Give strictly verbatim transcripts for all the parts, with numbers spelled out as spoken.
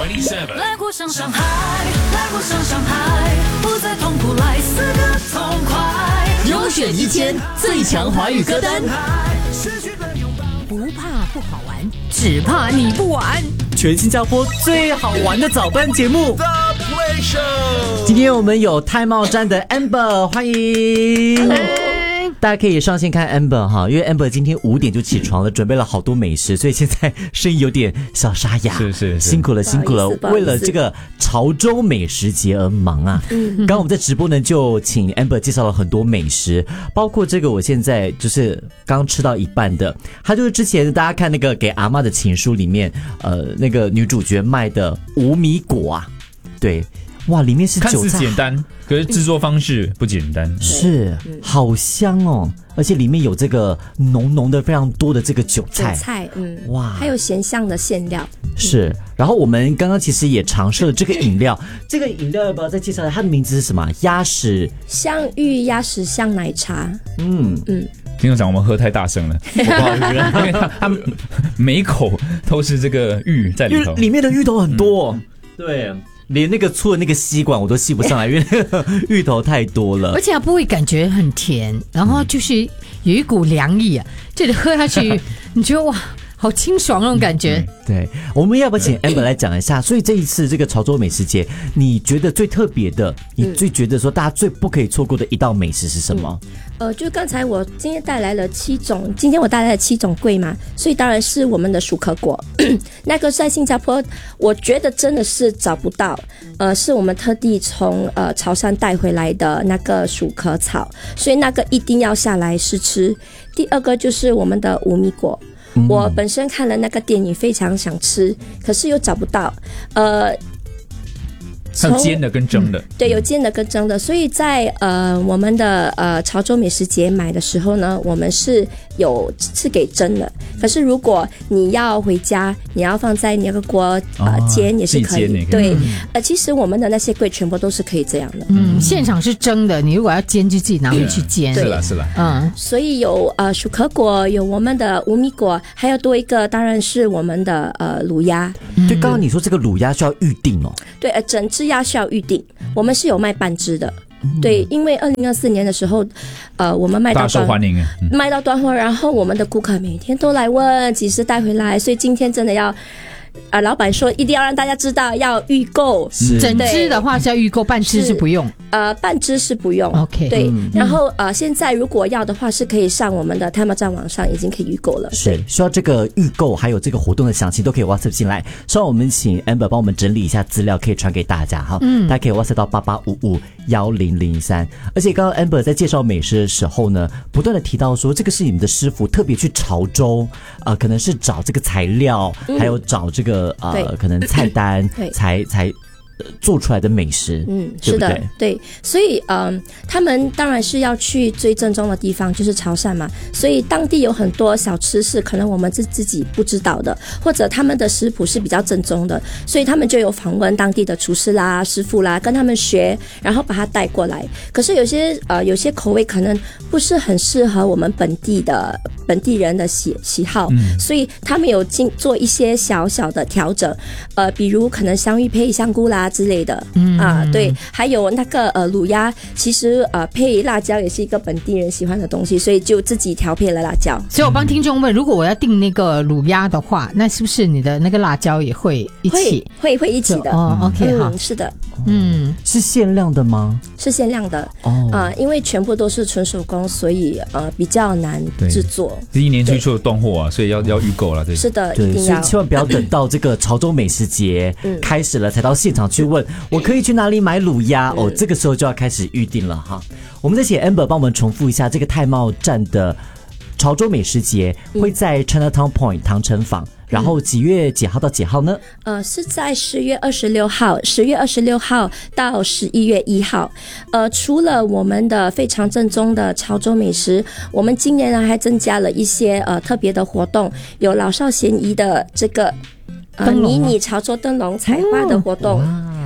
来过上上海，来过上上海，不再痛苦，来四个痛快。 优选一千最强华语歌单， 不怕不好玩，只怕你不玩。 全新加坡最好玩的早班节目 The Play Show。 今天我们有泰茂站的 Amber， 欢迎。大家可以上线看 Amber 哈，因为 Amber 今天五点就起床了，准备了好多美食，所以现在声音有点小沙哑， 是是是， 辛苦了辛苦了，为了这个潮州美食节而忙啊。刚刚我们在直播呢，就请 Amber 介绍了很多美食，包括这个我现在就是刚吃到一半的，它就是之前大家看那个给阿嬷的情书里面，呃，那个女主角卖的无米果啊，对。哇，里面是看韭菜， 似简单，可是制作方式不简单。 是，好香哦，而且里面有这个浓浓的、非常多的这个韭菜， 韭菜，嗯， 哇， 还有咸香的馅料。 是，然后我们刚刚其实也尝试了这个饮料，这个饮料要不要再介绍一下？它的名字是什么？鸭屎香芋鸭屎香奶茶。 嗯嗯。 听众讲我们喝太大声了，我不好意思，因为它它每一口都是这个芋在里头， 里面的芋头很多，嗯、对。连那个粗的那个吸管我都吸不上来，因为那个芋头太多了， 而且它不会感觉很甜，然后就是有一股凉意啊，这里喝下去，你觉得哇，好清爽那种感觉。 嗯、对，我们要不要请 Amber 来讲一下？所以这一次这个潮州美食节，你觉得最特别的，你最觉得说大家最不可以错过的一道美食是什么？ 嗯呃，就刚才我今天带来了七种，今天我带来了七种桂嘛，所以当然是我们的薯壳果。那个在新加坡，我觉得真的是找不到，呃，是我们特地从呃潮汕带回来的那个薯壳草，所以那个一定要下来试吃。第二个就是我们的无米果。嗯、我本身看了那个电影，非常想吃，可是又找不到，呃。 还有煎的跟蒸的、嗯、 对，有煎的跟蒸的，所以在呃我们的呃潮州美食节买的时候呢，我们是有是给蒸的，可是如果你要回家，你要放在那个锅呃煎也是可以，哦、对、嗯、呃其实我们的那些柜全部都是可以这样的。 嗯，现场是蒸的，你如果要煎就自己拿回去煎。 是啦是啦， 嗯， 所以有呃薯壳果，有我们的无米果，还有多一个当然是我们的呃卤鸭。 嗯、对，刚刚你说这个卤鸭需要预定哦。 对，呃整只鸭需要预定，我们是有卖半只的。嗯、对，因为二零二四年的时候，呃，我们卖到大受欢迎啊， 嗯、卖到断货，然后我们的顾客每天都来问几时带回来，所以今天真的要。呃，老板说一定要让大家知道要预购， 整只的话是要预购，半只是不用。 呃，半只是不用。 OK， 对。 嗯、 然后呃，现在如果要的话，是可以上我们的泰茂站网上已经可以预购了。 是，需要这个预购还有这个活动的详情都可以 WhatsApp 进来。稍后我们请 Amber 帮我们整理一下资料，可以传给大家哈。嗯，大家可以 WhatsApp 到八八五五一零零三。而且刚刚 Amber 在介绍美食的时候呢，不断的提到说，这个是你们的师傅特别去潮州，呃，可能是找这个材料，嗯、还有找这个呃。可能菜单才才做出来的美食， 嗯， 对不对？ 是的，对，所以嗯、呃，他们当然是要去最正宗的地方，就是潮汕嘛。所以当地有很多小吃是可能我们自自己不知道的，或者他们的食谱是比较正宗的，所以他们就有访问当地的厨师啦、师傅啦，跟他们学，然后把它带过来。可是有些呃，有些口味可能不是很适合我们本地的本地人的喜喜好，嗯、所以他们有进做一些小小的调整，呃，比如可能香芋配香菇啦。之类的，嗯啊，对，还有那个呃卤鸭，其实呃配辣椒也是一个本地人喜欢的东西，所以就自己调配了辣椒。 所以我帮听众问，如果我要订那个卤鸭的话，那是不是你的那个辣椒也会一起？ 会会会一起的。 哦 ，OK， 好、 嗯，是的， 嗯， 是限量的吗？ 是限量的哦， 啊、呃，因为全部都是纯手工，所以呃比较难制作。 这一年推出的断货啊，所以要要预购了，对。 是的， 对， 一定要。 所以千万不要等到这个潮州美食节开始了才到现场去问，我可以去哪里买卤鸭？哦，这个时候就要开始预定了哈。我们再请 Amber 帮我们重复一下，这个泰茂站的潮州美食节会在 Chinatown Point 唐城坊。然后几月几号到几号呢？ 呃，是在十月二十六号，十月二十六号到十一月一号。呃，除了我们的非常正宗的潮州美食，我们今年呢还增加了一些呃特别的活动，有老少咸宜的这个呃迷你潮州灯笼彩画的活动。哦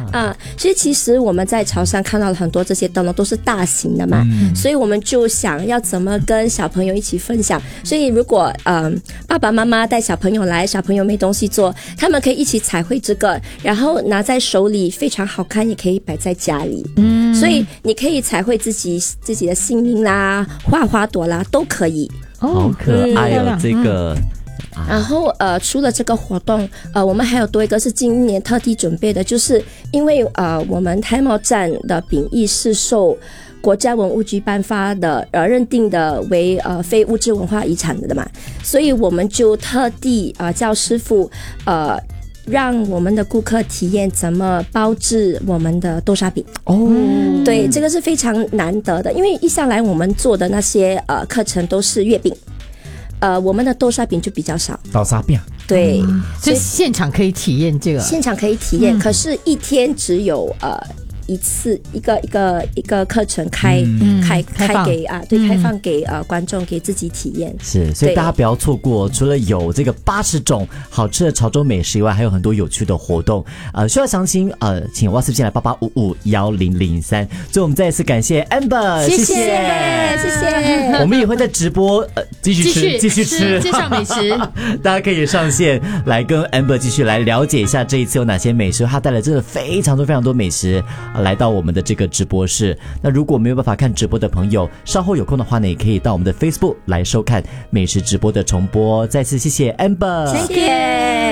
啊，所以其实我们在潮汕看到了很多这些灯笼都是大型的嘛， 嗯所以我们就想要怎么跟小朋友一起分享。所以如果嗯、呃、爸爸妈妈带小朋友来，小朋友没东西做，他们可以一起彩绘这个，然后拿在手里非常好看，也可以摆在家里。嗯，所以你可以彩绘自己自己的姓名啦，画花朵啦，都可以。 好可爱哦，这个。 然后呃，除了这个活动，呃，我们还有多一个是今年特地准备的，就是因为呃，我们太茂站的饼艺是受国家文物局颁发的呃认定的为呃非物质文化遗产的嘛，所以我们就特地呃叫师傅呃让我们的顾客体验怎么包制我们的豆沙饼。 哦， 对，这个是非常难得的，因为一向来我们做的那些呃课程都是月饼。呃，我们的豆沙饼就比较少， 豆沙饼， 对， 嗯所以现场可以体验这个， 现场可以体验，嗯、可是一天只有呃一次一个一个一个课程开、嗯、开开开给啊，对，开放给呃观众给自己体验。 是，所以大家不要错过，除了有这个八十种好吃的潮州美食以外，还有很多有趣的活动。呃，需要详情呃，请 WhatsApp 进来八八五五幺零零三。所以我们再一次感谢 Amber， 谢谢谢谢。 我们也会在直播呃继续吃继续吃介绍美食， 大家可以上线来跟 Amber 继续来了解一下这一次有哪些美食，他带来真的非常多非常多美食。来到我们的这个直播室，那如果没有办法看直播的朋友，稍后有空的话呢，也可以到我们的 Facebook 来收看美食直播的重播。再次谢谢 Amber， 谢谢。